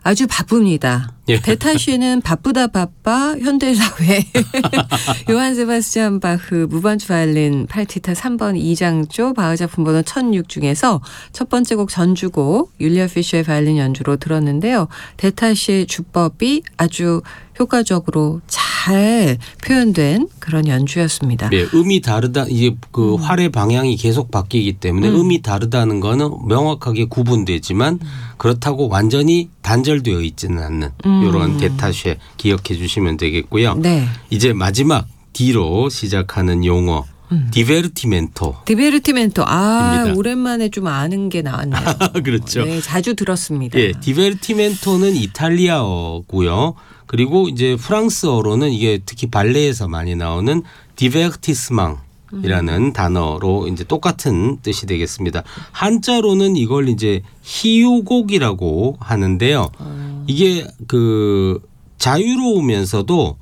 아주 바쁩니다. 예. 대타쉐는 바쁘다 바빠 현대사회. 요한 세바스찬 바흐 무반주 바이올린 파르티타 3번 2장조 바흐 작품 번호 1006 중에서 첫 번째 곡 전주곡 율리아 피셔의 바이올린 연주로 들었는데요. 대타쉐의 주법이 아주 효과적으로 잘 표현된 그런 연주였습니다. 네, 음이 다르다. 이제 그 활의 방향이 계속 바뀌기 때문에 음이 다르다는 거는 명확하게 구분되지만 그렇다고 완전히 단절되어 있지는 않는 이런 대타쉐 기억해 주시면 되겠고요. 네. 이제 마지막 D로 시작하는 용어 디베르티멘토. 디베르티멘토. 아, 입니다. 오랜만에 좀 아는 게 나왔네요. 그렇죠. 네, 자주 들었습니다. 예, 디베르티멘토는 이탈리아어고요. 그리고 이제 프랑스어로는 이게 특히 발레에서 많이 나오는 디베르티스망이라는 단어로 이제 똑같은 뜻이 되겠습니다. 한자로는 이걸 이제 희유곡이라고 하는데요. 이게 그 자유로우면서도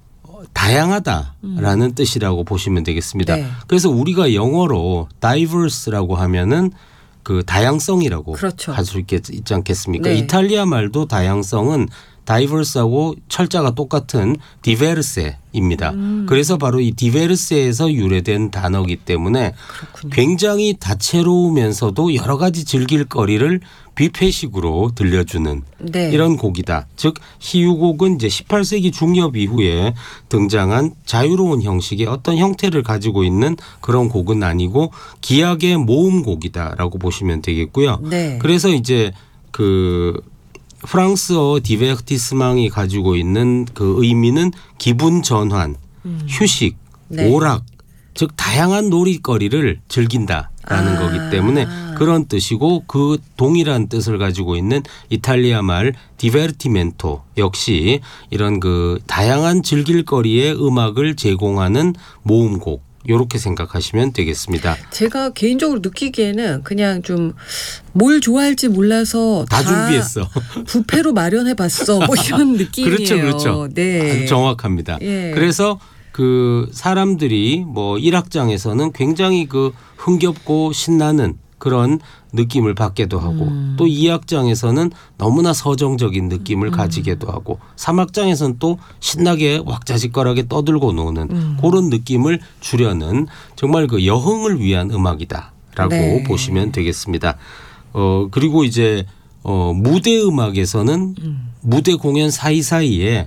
다양하다라는 뜻이라고 보시면 되겠습니다. 네. 그래서 우리가 영어로 diverse라고 하면은 그 다양성이라고 그렇죠. 할 수 있지 않겠습니까? 네. 이탈리아 말도 다양성은 diverse하고 철자가 똑같은 diverse입니다. 그래서 바로 이 diverse에서 유래된 단어이기 때문에 그렇군요. 굉장히 다채로우면서도 여러 가지 즐길 거리를 뷔페식으로 들려주는 네. 이런 곡이다. 즉 희유곡은 이제 18세기 중엽 이후에 등장한 자유로운 형식의 어떤 형태를 가지고 있는 그런 곡은 아니고 기악의 모음곡이다라고 보시면 되겠고요. 네. 그래서 이제 그 프랑스어 디베르티스망이 가지고 있는 그 의미는 기분 전환, 휴식, 네. 오락, 즉 다양한 놀이거리를 즐긴다라는 거기 때문에 그런 뜻이고 그 동일한 뜻을 가지고 있는 이탈리아 말 디베르티멘토 역시 이런 그 다양한 즐길거리의 음악을 제공하는 모음곡. 이렇게 생각하시면 되겠습니다. 제가 개인적으로 느끼기에는 그냥 좀 뭘 좋아할지 몰라서 다 준비했어. 부페로 마련해봤어. 뭐 이런 느낌이에요. 그렇죠, 그렇죠. 네, 아주 정확합니다. 예. 그래서 그 사람들이 뭐 1악장에서는 굉장히 그 흥겹고 신나는 그런 느낌을 받게도 하고 또 2악장에서는 너무나 서정적인 느낌을 가지게도 하고 3악장에서는 또 신나게 왁자지껄하게 떠들고 노는 그런 느낌을 주려는 정말 그 여흥을 위한 음악이다라고 네. 보시면 되겠습니다. 그리고 이제 무대 음악에서는 무대 공연 사이사이에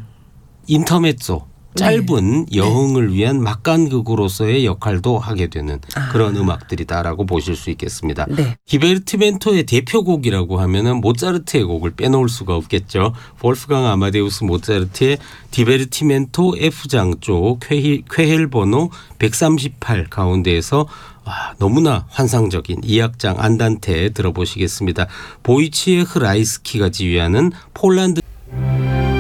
인터메조 짧은 여흥을 위한 막간극으로서의 역할도 하게 되는 그런 음악들이다라고 보실 수 있겠습니다. 네. 디베르티멘토의 대표곡이라고 하면은 모차르트의 곡을 빼놓을 수가 없겠죠. 볼프강 아마데우스 모차르트의 디베르티멘토 F장조 쾌헬 번호 138 가운데에서 너무나 환상적인 2악장 안단테 들어보시겠습니다. 보이치에흐 라이스키가 지휘하는 폴란드